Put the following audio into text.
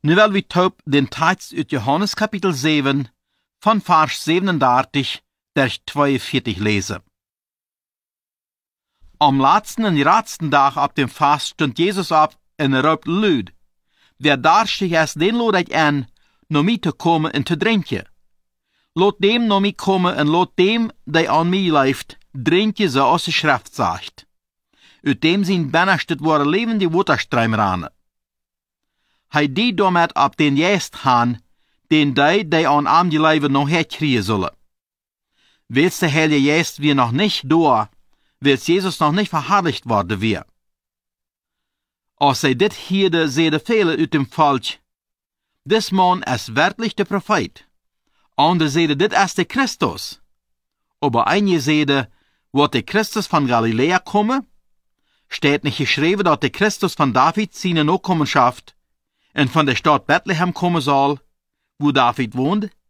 Nu wil we taub den Text uit Johannes kapitel 7, van vers 37 der 42 lesen. Am letzten und letzten Tag ab dem Fast stond Jesus op en roept luid: Wer darstig is, den lood ik aan, naar mij te komen en te drinken. Laat dem naar mij komen en laat dem, die aan mij leeft, drinken zoals de schrift zegt. Uit dem zijn binnenste worden levende waterstroom ranen. Hij die damit op den Geest gaan, den die aan hem die leven nog herkriegen zullen. Wils de Heilige Geest wir noch nicht da, wils Jesus noch nicht verherrlicht worden wir. Als zij dit hierde, zeiden velen uit dem Volk: Dis man is werkelijk de Prophet. Andere zeiden: Dit is de Christus. Aber einige zeiden: Wordt de Christus van Galilea komen? Steht nicht geschreven dat de Christus van David zijn Nachkommenschaft en van de stad Bethlehem komen zal, wo David woont?